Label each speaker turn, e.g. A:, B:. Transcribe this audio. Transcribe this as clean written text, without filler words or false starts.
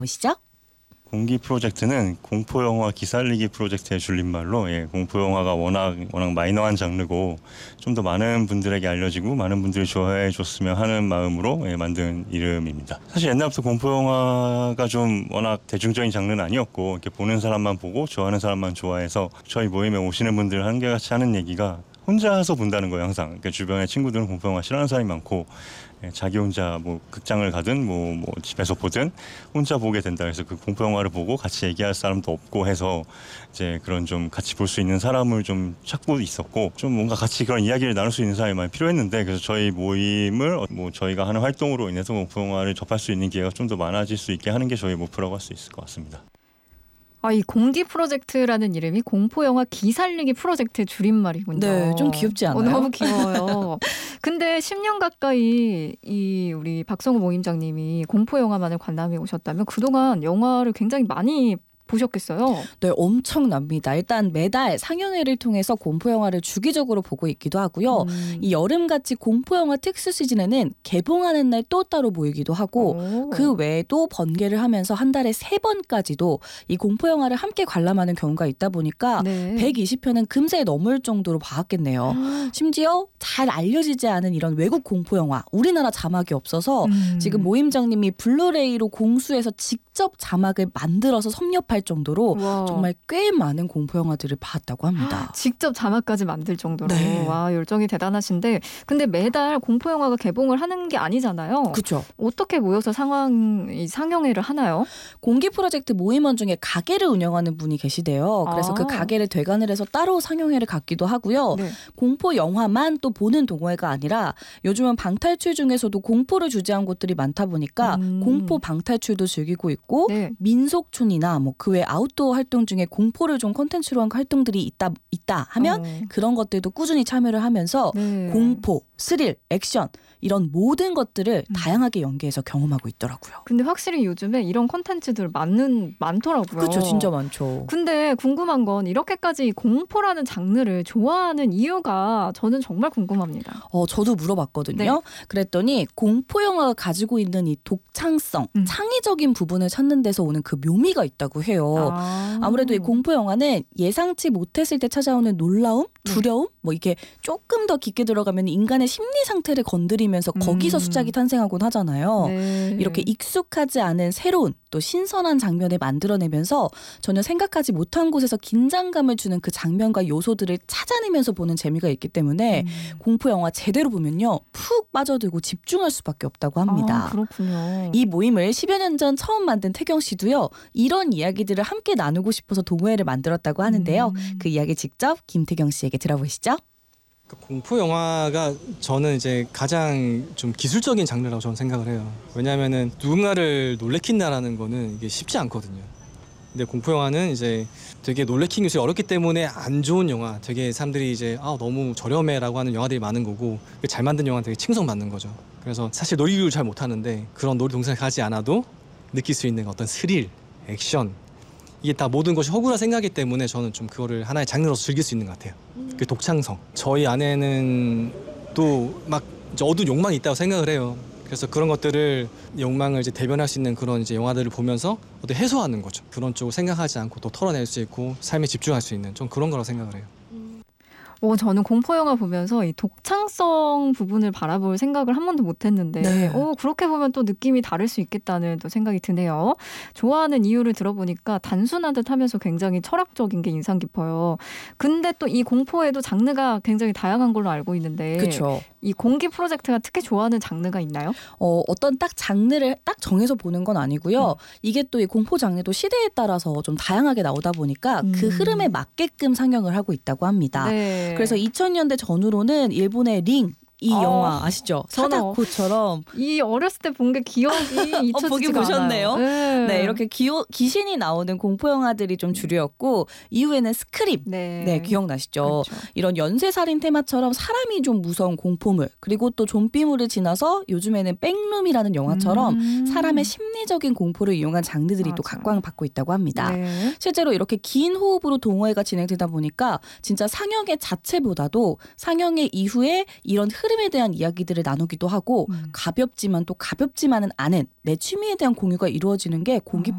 A: 보시죠.
B: 공기 프로젝트는 공포영화 기살리기 프로젝트의 줄임말로 공포영화가 워낙 마이너한 장르고 좀 더 많은 분들에게 알려지고 많은 분들이 좋아해 줬으면 하는 마음으로 만든 이름입니다. 사실 옛날부터 공포영화가 좀 워낙 대중적인 장르는 아니었고 이렇게 보는 사람만 보고 좋아하는 사람만 좋아해서 저희 모임에 오시는 분들 한결같이 하는 얘기가 혼자서 본다는 거예요. 항상. 그러니까 주변에 친구들은 공포영화 싫어하는 사람이 많고 자기 혼자 극장을 가든 집에서 보든 혼자 보게 된다. 그래서 그 공포 영화를 보고 같이 얘기할 사람도 없고 해서 이제 그런 좀 같이 볼 수 있는 사람을 좀 찾고 있었고 좀 뭔가 같이 그런 이야기를 나눌 수 있는 사람이 많이 필요했는데 그래서 저희 모임을 저희가 하는 활동으로 인해서 공포 영화를 접할 수 있는 기회가 좀 더 많아질 수 있게 하는 게 저희 목표라고 할 수 있을 것 같습니다.
C: 이 공기 프로젝트라는 이름이 공포영화 기살리기 프로젝트의 줄임말이군요.
A: 네, 좀 귀엽지 않아요?
C: 너무 귀여워요. 근데 10년 가까이 우리 박성우 모임장님이 공포영화만을 관람해 오셨다면 그동안 영화를 굉장히 많이 보셨겠어요?
A: 네, 엄청납니다. 일단 매달 상영회를 통해서 공포영화를 주기적으로 보고 있기도 하고요. 이 여름같이 공포영화 특수 시즌에는 개봉하는 날 또 따로 모이기도 하고 그 외에도 번개를 하면서 한 달에 3번까지도 이 공포영화를 함께 관람하는 경우가 있다 보니까 120편은 금세 넘을 정도로 봐왔겠네요. 심지어 잘 알려지지 않은 이런 외국 공포영화, 우리나라 자막이 없어서 지금 모임장님이 블루레이로 공수해서 직접 자막을 만들어서 섭렵할 정도로 정말 꽤 많은 공포영화들을 봤다고 합니다.
C: 직접 자막까지 만들 정도로.
A: 네.
C: 와, 열정이 대단하신데 근데 매달 공포영화가 개봉을 하는 게 아니잖아요.
A: 그렇죠.
C: 어떻게 모여서 상영회를 하나요?
A: 공기 프로젝트 모임원 중에 가게를 운영하는 분이 계시대요. 그래서 그 가게를 대관을 해서 따로 상영회를 갖기도 하고요.
C: 네.
A: 공포 영화만 또 보는 동호회가 아니라 요즘은 방탈출 중에서도 공포를 주제한 곳들이 많다 보니까 공포 방탈출도 즐기고 있고 민속촌이나 그 외 아웃도어 활동 중에 공포를 좀 콘텐츠로 한 활동들이 있다 하면 그런 것들도 꾸준히 참여를 하면서 공포, 스릴, 액션 이런 모든 것들을 다양하게 연계해서 경험하고 있더라고요.
C: 근데 확실히 요즘에 이런 콘텐츠들 많더라고요.
A: 그렇죠. 진짜 많죠.
C: 근데 궁금한 건 이렇게까지 공포라는 장르를 좋아하는 이유가 저는 정말 궁금합니다.
A: 저도 물어봤거든요. 그랬더니 공포 영화가 가지고 있는 이 독창성, 창의적인 부분을 찾는 데서 오는 그 묘미가 있다고 해요. 아무래도 이 공포 영화는 예상치 못했을 때 찾아오는 놀라움, 두려움, 이게 조금 더 깊게 들어가면 인간의 심리 상태를 건드리면서 거기서 수작이 탄생하곤 하잖아요. 이렇게 익숙하지 않은 새로운 또 신선한 장면을 만들어내면서 전혀 생각하지 못한 곳에서 긴장감을 주는 그 장면과 요소들을 찾아내면서 보는 재미가 있기 때문에 공포 영화 제대로 보면요 푹 빠져들고 집중할 수밖에 없다고 합니다.
C: 그렇군요.
A: 이 모임을 10여 년 전 처음 만든 태경 씨도요 이런 이야기들을 함께 나누고 싶어서 동호회를 만들었다고 하는데요. 그 이야기 직접 김태경 씨에게 들어보시죠.
D: 공포 영화가 저는 이제 가장 좀 기술적인 장르라고 저는 생각을 해요. 왜냐하면은 누군가를 놀래킨다라는 거는 이게 쉽지 않거든요. 근데 공포 영화는 이제 되게 놀래키는 것이 어렵기 때문에 안 좋은 영화, 되게 사람들이 이제 너무 저렴해라고 하는 영화들이 많은 거고 잘 만든 영화는 되게 칭송받는 거죠. 그래서 사실 놀이기구를 잘 못하는데 그런 놀이동산에 가지 않아도 느낄 수 있는 어떤 스릴, 액션 이게 다 모든 것이 허구라 생각하기 때문에 저는 좀 그거를 하나의 장르로서 즐길 수 있는 것 같아요. 그 독창성. 저희 안에는 또 막 어두운 욕망이 있다고 생각을 해요. 그래서 그런 것들을 욕망을 이제 대변할 수 있는 그런 이제 영화들을 보면서 어떻게 해소하는 거죠. 그런 쪽을 생각하지 않고 또 털어낼 수 있고 삶에 집중할 수 있는 좀 그런 거라고 생각을 해요.
C: 저는 공포 영화 보면서 이 독창성 부분을 바라볼 생각을 한 번도 못했는데 그렇게 보면 또 느낌이 다를 수 있겠다는 또 생각이 드네요. 좋아하는 이유를 들어보니까 단순한 듯하면서 굉장히 철학적인 게 인상 깊어요. 근데 또 이 공포에도 장르가 굉장히 다양한 걸로 알고 있는데
A: 그쵸.
C: 이 공기 프로젝트가 특히 좋아하는 장르가 있나요?
A: 어떤 딱 장르를 딱 정해서 보는 건 아니고요. 이게 또 이 공포 장르도 시대에 따라서 좀 다양하게 나오다 보니까 그 흐름에 맞게끔 상영을 하고 있다고 합니다. 그래서 2000년대 전후로는 일본의 링 이 영화 아시죠? 사다코처럼
C: 이 어렸을 때 본 게 기억이 잊혀지지가
A: 보긴 보셨네요.
C: 않아요.
A: 네, 이렇게 귀신이 나오는 공포 영화들이 좀 주류였고 이후에는 스크림, 기억나시죠?
C: 그렇죠.
A: 이런 연쇄살인 테마처럼 사람이 좀 무서운 공포물 그리고 또 좀비물을 지나서 요즘에는 백룸이라는 영화처럼 사람의 심리적인 공포를 이용한 장르들이 또 각광받고 있다고 합니다. 실제로 이렇게 긴 호흡으로 동호회가 진행되다 보니까 진짜 상영회 자체보다도 상영회 이후에 이런 흐름에 대한 이야기들을 나누기도 하고 가볍지만 또 가볍지만은 않은 내 취미에 대한 공유가 이루어지는 게 공기